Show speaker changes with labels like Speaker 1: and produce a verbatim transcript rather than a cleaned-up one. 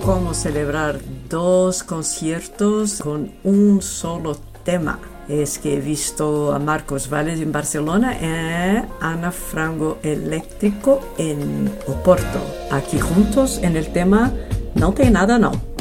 Speaker 1: cómo celebrar dos conciertos con un solo tema. Es que he visto a Marcos Valles en Barcelona y Ana Frango Eléctrico en Oporto. Aquí juntos en el tema No Te Nada No.